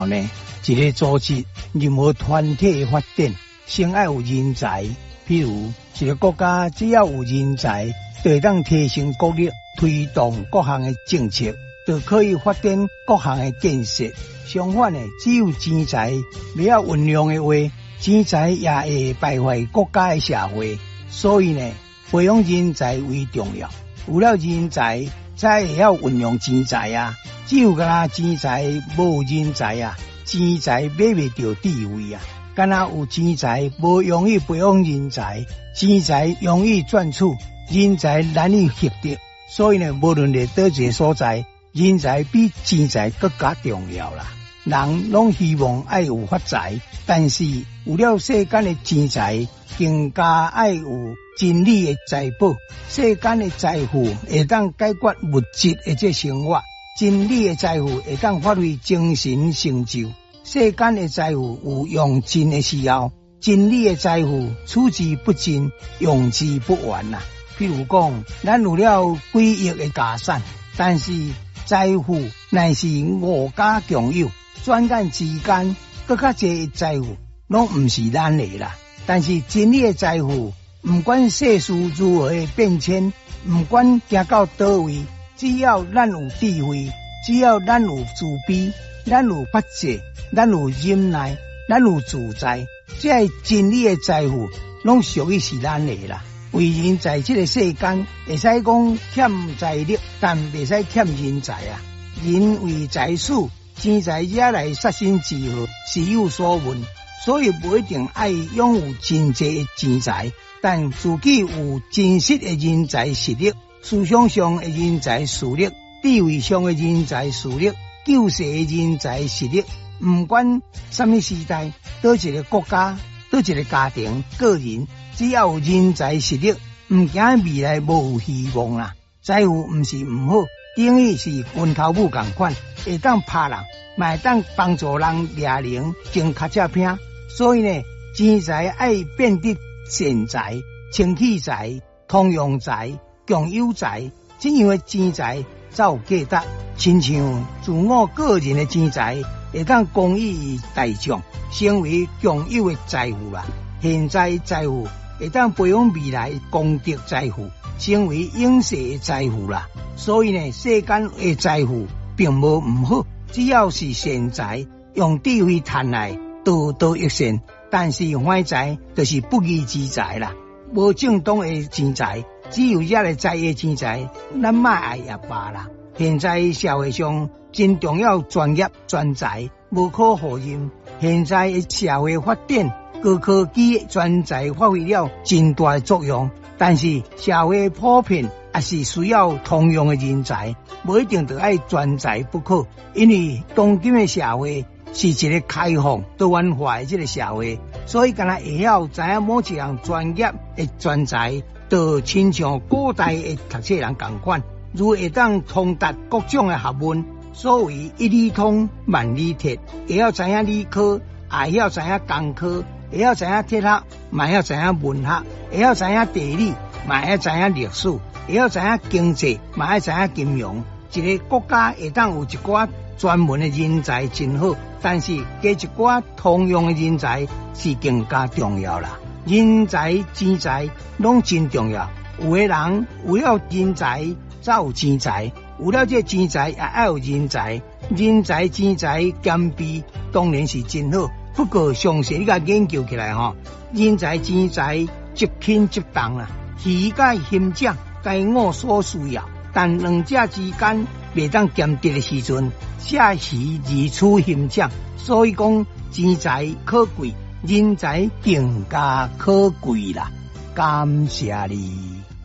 呢，一个组织任何团体的发展，先要有人才。譬如一个国家只要有人才，就会当提升国力，推动各项的政策，就可以发展各项的建设。相反的，只有钱财未晓运用的话，钱财也会败坏国家的社会。所以呢，培养人才为重要。有了人才，才会晓运用钱财啊。只有干钱财无人才啊，钱财买袂到地位啊。干有钱财无容易培养人才，钱财容易赚取，人才难以获得。所以呢，无论在倒一个所在，人才比钱财更加重要啦。人拢希望爱有发财，但是有了世间的钱财，更加爱有真理的财宝。世间的财富会当解决物质的这生活，真理的财富会当发挥精神成就。世间的财富有用尽的时候，真理的财富取之不尽，用之不完呐。譬如讲，咱有了几亿的家产，但是财富乃是无家共有。转眼之间，更加侪财富拢唔是咱的啦。但是真理的财富，唔管世事如何的变迁，唔管行到倒位，只要咱有智慧，只要咱有慈悲，咱有法治，咱有忍耐，咱有自在，这真理的财富拢属于是咱的啦。为人在这个世间，会使讲欠财力，但袂使欠人才啊。人为财死，钱财惹来杀身之祸，时有所闻。所以不一定爱拥有真济的钱财，但自己有真实的人才实力，思想上的人才实力，地位上的人才实力，救世的人才实力。不管什么时代，倒一个国家，倒一个家庭，个人，只要有人才实力，唔惊未来无有希望啦。财富唔是唔好，等于是拳头母同款，会当拍人，嘛会当帮助人掠灵，更较才拼。所以呢，钱财爱变得善财、清气财、通用财、共有财，这样的钱财才有价值。亲像自我个人的钱财，会当公益大众，成为共有的财富啦。现在财富会当培养未来功德财富，成为永世的财富啦。所以呢，世间的财富并无唔好，只要是善财，用智慧赚来，多多益善。但是坏财就是不义之财啦，无正当的钱财，只有惹来财的钱财，咱莫爱也罢啦。现在社会上真重要专业专才，无可否认。现在的社会发展，高科技专才发挥了真大的作用，但是社会普遍也是需要通用的人才，无一定就爱专才不可。因为当今的社会是一个开放多元化的这个社会，所以敢若会晓知影某一项专业的专才，就亲像古代的读册人同款，如会当通达各种的学问。所谓一理通万理铁，会晓知影理科，也晓知影工科，会晓知影铁学，嘛会晓知影文学，会晓知影地理，嘛会晓知影历史，会晓知影经济，嘛会知影金融。一个国家会当有一寡专门的人才真好，但是加一寡通用的人才是更加重要啦。人才、钱财拢真重要。有的人为了人才才有钱财，有了这钱财也要有人才，人才、钱财兼备，当然是真好。不过详细你甲研究起来人才、钱财即轻即重啦，鱼甲虾者该我所需要，但两者之间袂当兼得的时阵，下鱼而处虾者。所以讲，钱财可贵，人才更加可贵啦。感谢你。